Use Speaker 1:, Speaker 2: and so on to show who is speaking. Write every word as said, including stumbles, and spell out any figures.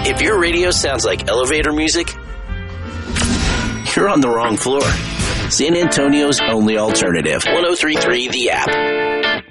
Speaker 1: If your radio sounds like elevator music, you're on the wrong floor. San Antonio's only alternative. ten thirty-three The App.